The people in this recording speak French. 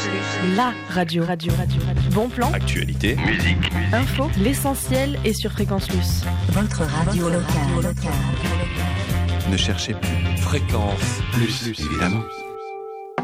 La radio. Bon plan, Actualité, musique, info, l'essentiel est sur Fréquence Plus. Votre radio locale. ne cherchez plus. Fréquence Plus, évidemment.